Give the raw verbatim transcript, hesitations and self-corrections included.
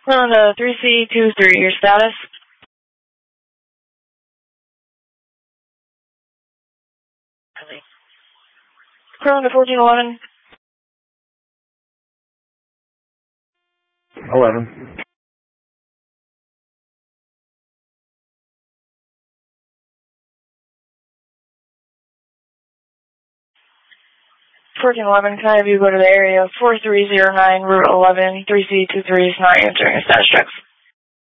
On the three C two three, your status? Crown to fourteen eleven. eleven. fourteen eleven, can I have you go to the area four three zero nine, Route eleven, three C two three is not answering a status check.